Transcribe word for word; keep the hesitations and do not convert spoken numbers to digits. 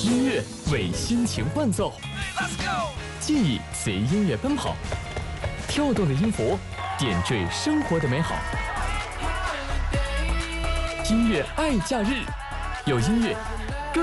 音乐为心情伴奏，记忆随音乐奔跑，跳动的音符点缀生活的美好。音乐爱假日，有音乐